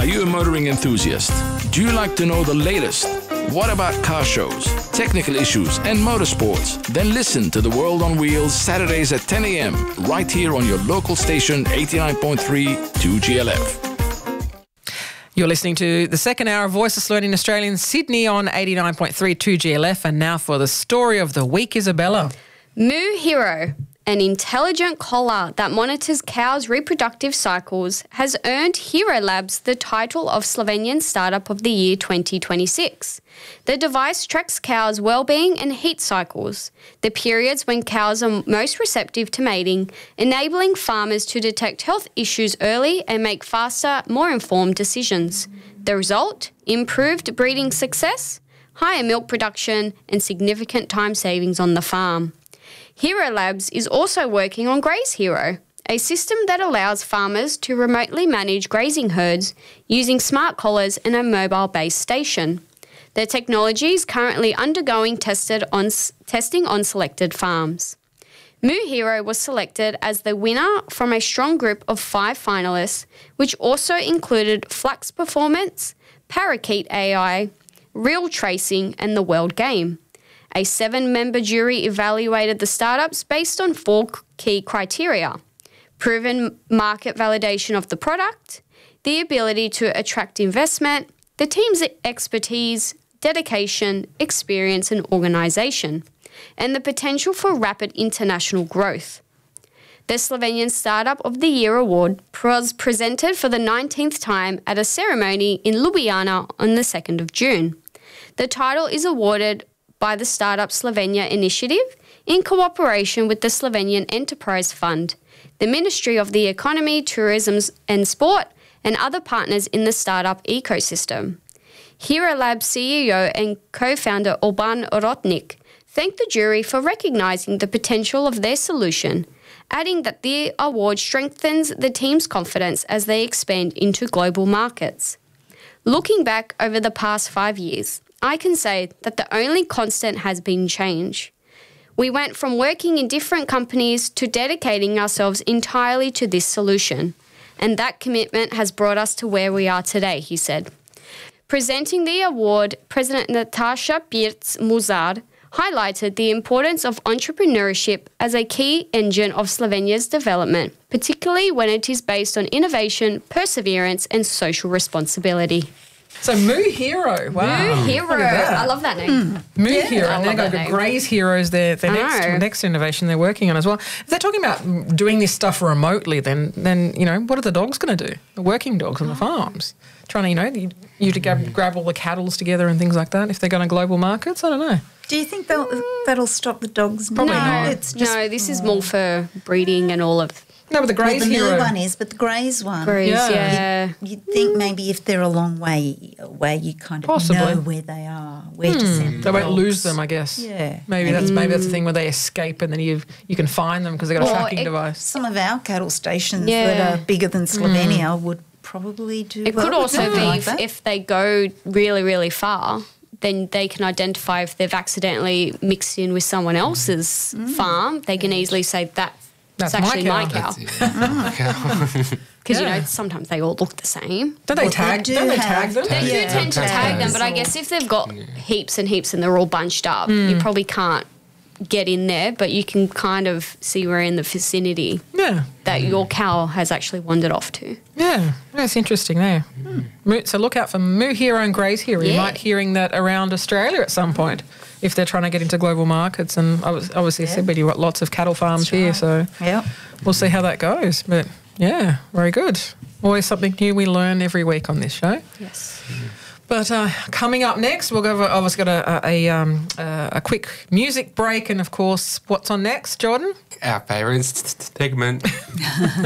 Are you a motoring enthusiast? Do you like to know the latest? What about car shows, technical issues, and motorsports? Then listen to The World on Wheels Saturdays at 10 a.m. right here on your local station 89.3 2GLF. You're listening to the second hour of Voices Learning Australia in Sydney on 89.3 2GLF. And now for the story of the week, Isabella. Moo Hero, an intelligent collar that monitors cows' reproductive cycles, has earned Hero Labs the title of Slovenian Startup of the Year 2026. The device tracks cows' well-being and heat cycles, the periods when cows are most receptive to mating, enabling farmers to detect health issues early and make faster, more informed decisions. The result? Improved breeding success, higher milk production, and significant time savings on the farm. Hero Labs is also working on Graze Hero, a system that allows farmers to remotely manage grazing herds using smart collars and a mobile-based station. The technology is currently undergoing testing on selected farms. Moo Hero was selected as the winner from a strong group of 5 finalists, which also included Flux Performance, Parakeet AI, Real Tracing, and The World Game. A 7-member jury evaluated the startups based on 4 key criteria: proven market validation of the product, the ability to attract investment, the team's expertise, dedication, experience and organisation, and the potential for rapid international growth. The Slovenian Startup of the Year award was presented for the 19th time at a ceremony in Ljubljana on the 2nd of June. The title is awarded by the Startup Slovenia initiative in cooperation with the Slovenian Enterprise Fund, the Ministry of the Economy, Tourism and Sport, and other partners in the startup ecosystem. Hero Labs CEO and co-founder Urban Rotnik thanked the jury for recognising the potential of their solution, adding that the award strengthens the team's confidence as they expand into global markets. Looking back over the past 5 years, I can say that the only constant has been change. We went from working in different companies to dedicating ourselves entirely to this solution, and that commitment has brought us to where we are today, he said. Presenting the award, President Natasha Pirc-Musar highlighted the importance of entrepreneurship as a key engine of Slovenia's development, particularly when it is based on innovation, perseverance, and social responsibility. So Moo Hero, wow. Moo Hero, I love that name. Moo Hero, and they've got Graze Heroes, their next innovation they're working on as well. If they're talking about doing this stuff remotely, then you know, what are the dogs going to do? The working dogs on the farms, trying to, you to grab all the cattle together and things like that. If they're going to global markets, I don't know. Do you think that'll stop the dogs? Probably not. It's just, this is more for breeding and all of. No, but the Graze Hero. The new one is, but the Graze one. Graze, yeah. You'd think maybe if they're a long way away, you kind of know where they are, where to send them. They won't lose them, I guess. Yeah. Maybe that's the thing where they escape and then you can find them because they've got a tracking device. Some of our cattle stations that are bigger than Slovenia would probably do It could also be if they go really, really far, then they can identify if they've accidentally mixed in with someone else's farm. They can easily say that's actually my cow. Because, sometimes they all look the same. Don't they tag them? They do tend to tag them, but I guess if they've got heaps and heaps and they're all bunched up, you probably can't get in there, but you can kind of see where in the vicinity that your cow has actually wandered off to. Yeah, that's interesting there. So look out for Moo Hero and Graze Hero. You might hearing that around Australia at some point if they're trying to get into global markets. And obviously, I said, but you've got lots of cattle farms here, so we'll see how that goes. But yeah, very good. Always something new we learn every week on this show. Yes. But coming up next, we've obviously got a quick music break, and of course, what's on next, Jordan? Our favourite segment.